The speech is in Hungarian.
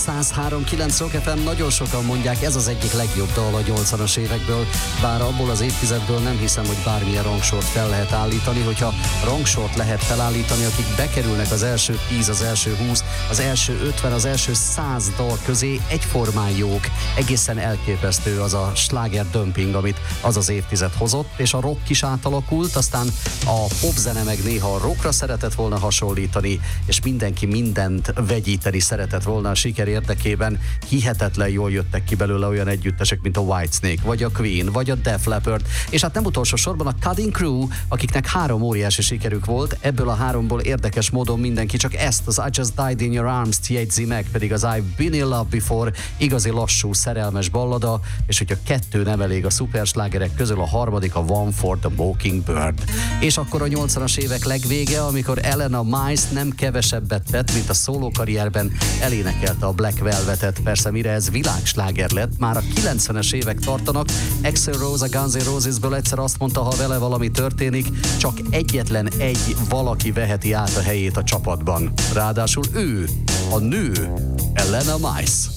103.9 Rock FM, nagyon sokan mondják, ez az egyik legjobb dal a 80-as évekből, bár abból az évtizedből nem hiszem, hogy bármilyen rangsort fel lehet állítani, hogyha rangsort lehet felállítani, akik bekerülnek az első 10, az első 20, az első 50, az első 100 dal közé, egyformán jók, egészen elképesztő az a sláger dömping, amit az az évtized hozott, és a rock is átalakult, aztán a popzene meg néha a rockra szeretett volna hasonlítani, és mindenki mindent vegyíteni szeretett volna a siker érdekében. Hihetetlen jól jöttek ki belőle olyan együttesek, mint a Whitesnake, vagy a Queen, vagy a Def Leppard, és hát nem utolsó sorban a Cutting Crew, akiknek 3 óriási sikerük volt, ebből a 3-ból érdekes módon mindenki csak ezt, az I Just Died in Your Arms-t jegyzi meg, pedig az I've Been in Love Before igazi lassú, szerelmes ballada, és hogyha 2 nem elég a szuperslágerek közül, a harmadik a One for the Mockingbird. És akkor a 80-as évek legvége, amikor Elena Mice nem kevesebbet tett, mint a szólókarrierben, elénekelte a Black Velvetet. Persze mire ez világsláger lett, már a 90-es évek tartanak. Axl Rose a Guns N' Rosesből egyszer azt mondta, ha vele valami történik, csak egyetlen egy valaki veheti át a helyét a csapatban. Ráadásul ő, a nő, Elena Mice.